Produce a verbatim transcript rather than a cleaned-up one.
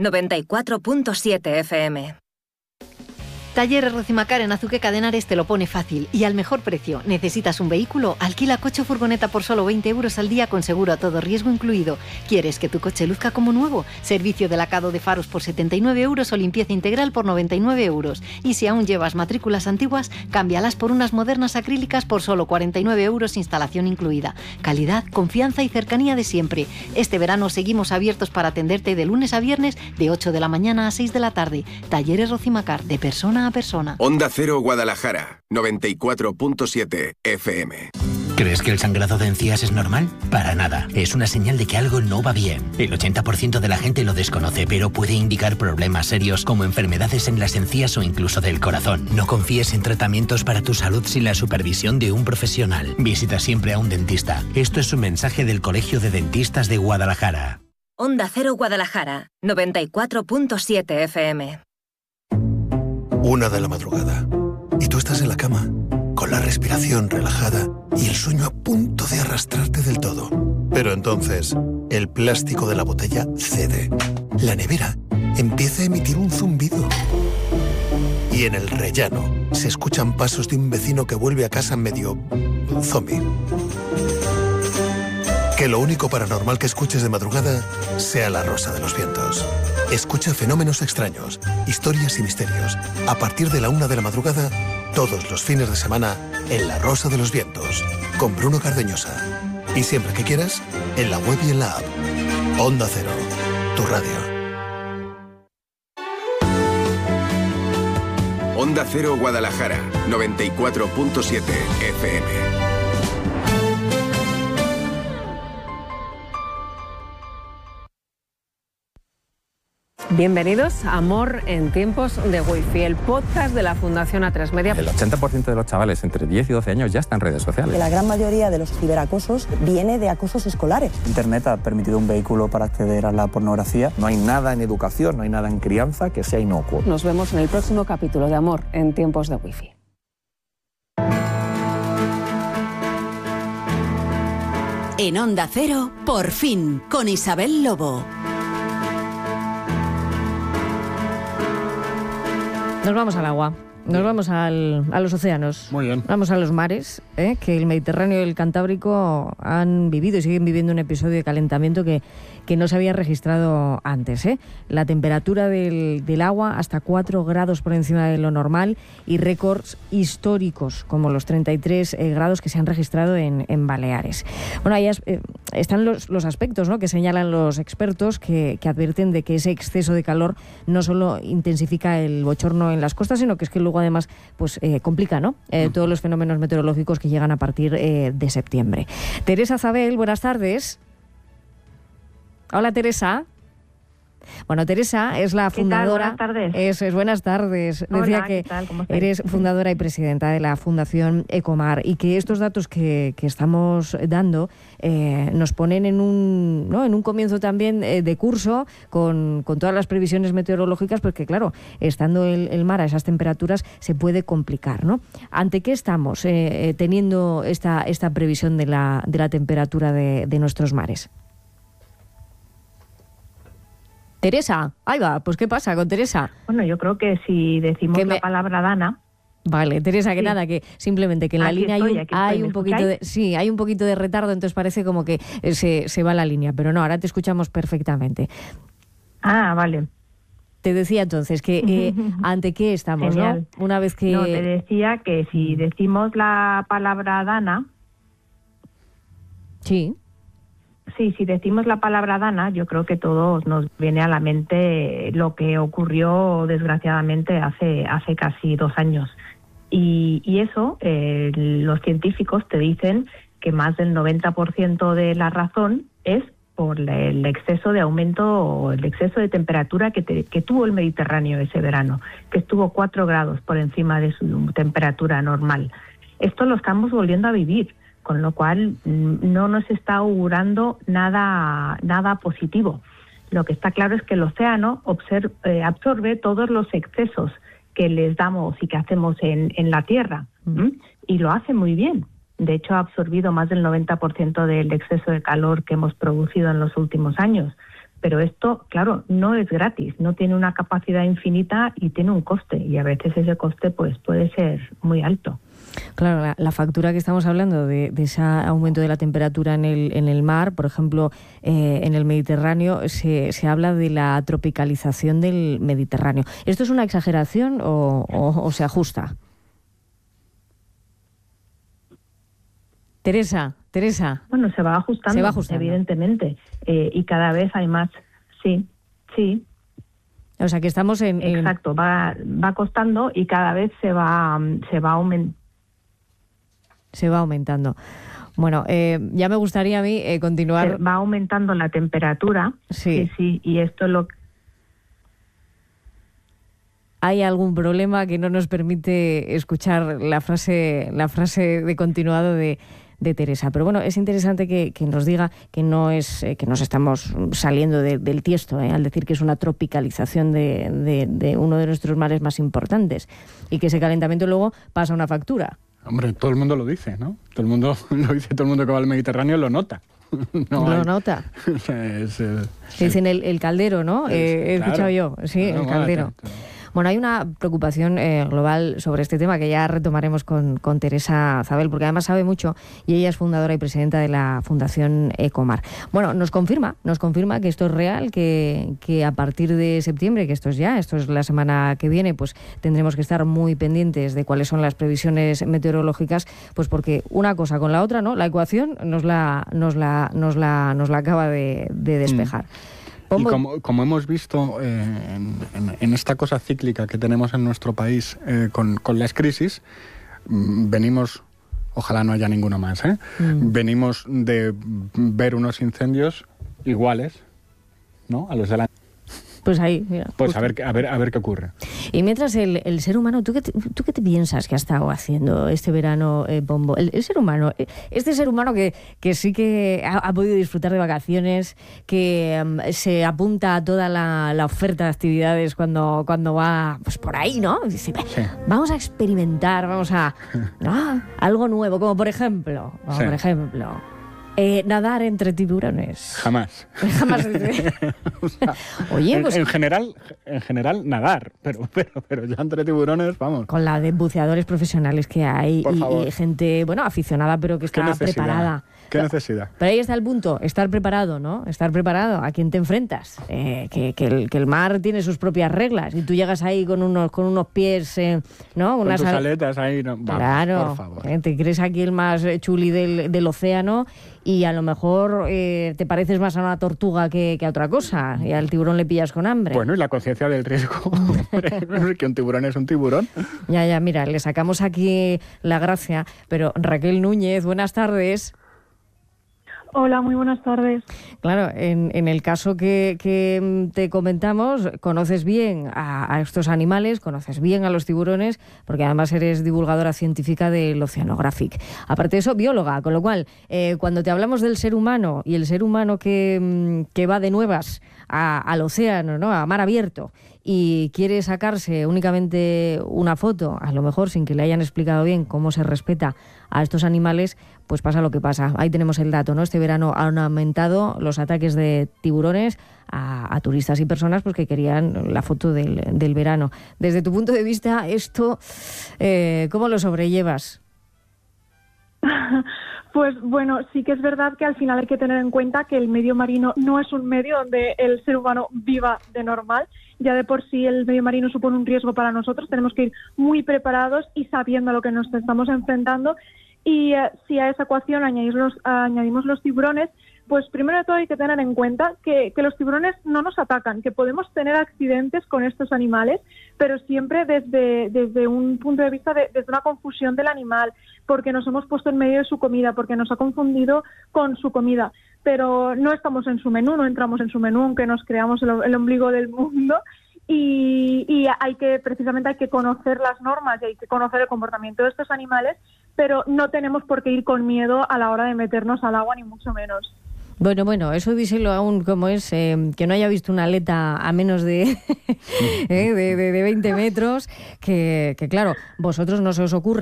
noventa y cuatro punto siete F M. Talleres Rocimacar en Azuqueca de Henares te lo pone fácil y al mejor precio. ¿Necesitas un vehículo? Alquila coche o furgoneta por solo veinte euros al día con seguro a todo riesgo incluido. ¿Quieres que tu coche luzca como nuevo? Servicio de lavado de faros por setenta y nueve euros o limpieza integral por noventa y nueve euros. Y si aún llevas matrículas antiguas, cámbialas por unas modernas acrílicas por solo cuarenta y nueve euros, instalación incluida. Calidad, confianza y cercanía de siempre. Este verano seguimos abiertos para atenderte de lunes a viernes de ocho de la mañana a seis de la tarde. Talleres Rocimacar, de persona a persona. Onda Cero Guadalajara, noventa y cuatro punto siete F M. ¿Crees que el sangrado de encías es normal? Para nada. Es una señal de que algo no va bien. El ochenta por ciento de la gente lo desconoce, pero puede indicar problemas serios como enfermedades en las encías o incluso del corazón. No confíes en tratamientos para tu salud sin la supervisión de un profesional. Visita siempre a un dentista. Esto es un mensaje del Colegio de Dentistas de Guadalajara. Onda Cero Guadalajara, noventa y cuatro punto siete F M. Una de la madrugada. Y tú estás en la cama, con la respiración relajada y el sueño a punto de arrastrarte del todo. Pero entonces, el plástico de la botella cede. La nevera empieza a emitir un zumbido. Y en el rellano se escuchan pasos de un vecino que vuelve a casa medio zombie. Que lo único paranormal que escuches de madrugada sea la rosa de los vientos. Escucha Fenómenos Extraños, historias y misterios. A partir de la una de la madrugada, todos los fines de semana, en La Rosa de los Vientos, con Bruno Cardeñosa. Y siempre que quieras, en la web y en la app. Onda Cero, tu radio. Onda Cero Guadalajara, noventa y cuatro punto siete F M. Bienvenidos a Amor en tiempos de Wi-Fi, el podcast de la Fundación A tres Media. El ochenta por ciento de los chavales entre diez y doce años ya están en redes sociales. La gran mayoría de los ciberacosos viene de acosos escolares. Internet ha permitido un vehículo para acceder a la pornografía. No hay nada en educación, no hay nada en crianza que sea inocuo. Nos vemos en el próximo capítulo de Amor en tiempos de Wi-Fi. En Onda Cero, por fin, con Isabel Lobo. Nos vamos al agua, nos vamos al, a los océanos. Muy bien. Vamos a los mares, ¿eh? Que el Mediterráneo y el Cantábrico han vivido y siguen viviendo un episodio de calentamiento que, que no se había registrado antes, ¿eh? La temperatura del, del agua hasta cuatro grados por encima de lo normal y récords históricos como los treinta y tres eh, grados que se han registrado en, en Baleares. Bueno, ahí eh, están los, los aspectos, ¿no?, que señalan los expertos que, que advierten de que ese exceso de calor no solo intensifica el bochorno en las costas, sino que es que luego además pues eh, complica, ¿no?, eh, todos los fenómenos meteorológicos que llegan a partir eh, de septiembre. Teresa Zabel, buenas tardes. Hola, Teresa. Bueno, Teresa es la fundadora. ¿Qué tal? Buenas tardes. Es, es buenas tardes. Hola, Decía que ¿qué tal? ¿Cómo estáis? Eres fundadora y presidenta de la Fundación Ecomar y que estos datos que, que estamos dando eh, nos ponen en un, ¿no?, en un comienzo también eh, de curso con, con todas las previsiones meteorológicas, porque claro, estando el, el mar a esas temperaturas se puede complicar, ¿no? ¿Ante qué estamos eh, eh, teniendo esta, esta previsión de la, de la temperatura de, de nuestros mares? Teresa, ahí va, pues ¿qué pasa con Teresa? Bueno, yo creo que si decimos que me... la palabra Dana... Vale, Teresa, que sí. Nada, que simplemente que en la aquí línea estoy, hay un, hay un poquito de, sí, hay un poquito de retardo, entonces parece como que se, se va la línea, pero no, ahora te escuchamos perfectamente. Ah, vale. Te decía entonces que eh, ante qué estamos, Genial. ¿no? Una vez que... No, te decía que si decimos la palabra Dana... Sí. Sí, si decimos la palabra Dana, yo creo que todos nos viene a la mente lo que ocurrió desgraciadamente hace hace casi dos años. Y, y eso, eh, los científicos te dicen que más del noventa por ciento de la razón es por el exceso de aumento o el exceso de temperatura que, te, que tuvo el Mediterráneo ese verano, que estuvo cuatro grados por encima de su temperatura normal. Esto lo estamos volviendo a vivir, con lo cual no nos está augurando nada, nada positivo. Lo que está claro es que el océano observe, eh, absorbe todos los excesos que les damos y que hacemos en, en la Tierra, mm. ¿Mm? y lo hace muy bien. De hecho, ha absorbido más del noventa por ciento del exceso de calor que hemos producido en los últimos años. Pero esto, claro, no es gratis, no tiene una capacidad infinita y tiene un coste, y a veces ese coste pues puede ser muy alto. Claro, la, la factura que estamos hablando de, de ese aumento de la temperatura en el, en el mar, por ejemplo, eh, en el Mediterráneo, se, se habla de la tropicalización del Mediterráneo. ¿Esto es una exageración o, o, o se ajusta? Teresa, Teresa. Bueno, se va ajustando, se va ajustando. evidentemente, eh, y cada vez hay más, sí, sí. O sea, que estamos en... en... Exacto, va, va costando y cada vez se va, se va aumentando. Se va aumentando. Bueno, eh, ya me gustaría a mí eh, continuar... Se va aumentando la temperatura, sí, sí, sí, y esto es lo que... ¿Hay algún problema que no nos permite escuchar la frase, la frase de continuado de... de Teresa? Pero bueno, es interesante que, que nos diga que no es eh, que nos estamos saliendo de, del tiesto, eh, al decir que es una tropicalización de, de, de uno de nuestros mares más importantes y que ese calentamiento luego pasa una factura. Hombre, todo el mundo lo dice, ¿no? Todo el mundo lo dice, todo el mundo que va al Mediterráneo lo nota. No lo hay. Nota. es, es, Dicen el, el caldero, ¿no? Es, eh, he claro. escuchado yo, sí, no, el caldero. Claro, claro. Bueno, hay una preocupación eh, global sobre este tema que ya retomaremos con, con Teresa Zabel, porque además sabe mucho y ella es fundadora y presidenta de la Fundación Ecomar. Bueno, nos confirma, nos confirma que esto es real, que, que a partir de septiembre, que esto es ya, esto es la semana que viene, pues tendremos que estar muy pendientes de cuáles son las previsiones meteorológicas, pues porque una cosa con la otra, ¿no? La ecuación nos la, nos la, nos la, nos la acaba de, de despejar. Mm. Y como, como hemos visto eh, en, en, en esta cosa cíclica que tenemos en nuestro país eh, con, con las crisis, venimos, ojalá no haya ninguno más, ¿eh? Mm. venimos de ver unos incendios iguales, ¿no?, a los del año. Pues ahí, mira. Pues a ver, a ver, a ver qué ocurre. Y mientras el, el ser humano, ¿tú qué, te, ¿tú qué te piensas que ha estado haciendo este verano, eh, Pombo? El, el ser humano, este ser humano que, que sí que ha, ha podido disfrutar de vacaciones, que um, se apunta a toda la, la oferta de actividades cuando, cuando va pues por ahí, ¿no? Dice, sí. Vamos a experimentar, vamos a... ¿no? Algo nuevo, como por ejemplo, como sí. por ejemplo... Eh, nadar entre tiburones. Jamás. Jamás. o sea, Oye, pues... En, en general, en general nadar, pero, pero, pero ya entre tiburones, vamos. Con la de buceadores profesionales que hay y, y gente, bueno, aficionada, pero que está preparada. ¿Qué necesidad? Pero ahí está el punto, estar preparado, ¿no? Estar preparado. ¿A quién te enfrentas? Eh, que, que, el, que el mar tiene sus propias reglas y tú llegas ahí con unos, con unos pies, eh, ¿no? Con unas tus aletas ahí. No. Vamos, claro. Por favor. Eh, te crees aquí el más chuli del, del océano y a lo mejor eh, te pareces más a una tortuga que, que a otra cosa y al tiburón le pillas con hambre. Bueno, y la conciencia del riesgo, que un tiburón es un tiburón. Ya, ya, mira, le sacamos aquí la gracia, pero Raquel Núñez, buenas tardes. Hola, muy buenas tardes. Claro, en, en el caso que, que te comentamos, conoces bien a, a estos animales, conoces bien a los tiburones, porque además eres divulgadora científica del Oceanographic. Aparte de eso, bióloga, con lo cual, eh, cuando te hablamos del ser humano y el ser humano que, que va de nuevas a, al océano, ¿no?, a mar abierto, y quiere sacarse únicamente una foto, a lo mejor sin que le hayan explicado bien cómo se respeta a estos animales, pues pasa lo que pasa. Ahí tenemos el dato, ¿no? Este verano han aumentado los ataques de tiburones a, a turistas y personas pues, que querían la foto del, del verano. Desde tu punto de vista, esto, eh, ¿cómo lo sobrellevas? Pues bueno, sí que es verdad que al final hay que tener en cuenta que el medio marino no es un medio donde el ser humano viva de normal. Ya de por sí el medio marino supone un riesgo para nosotros. Tenemos que ir muy preparados y sabiendo a lo que nos estamos enfrentando. Y eh, si a esa ecuación añadimos los, añadimos los tiburones, pues primero de todo hay que tener en cuenta que, que los tiburones no nos atacan, que podemos tener accidentes con estos animales, pero siempre desde, desde un punto de vista de, desde una confusión del animal, porque nos hemos puesto en medio de su comida, porque nos ha confundido con su comida. Pero no estamos en su menú, no entramos en su menú, aunque nos creamos el, el ombligo del mundo. Y, y hay que, precisamente hay que conocer las normas y hay que conocer el comportamiento de estos animales, pero no tenemos por qué ir con miedo a la hora de meternos al agua, ni mucho menos. Bueno, bueno, eso díselo aún como es, eh, que no haya visto una aleta a menos de, eh, de, de, de veinte metros, que, que claro, vosotros no se os ocurre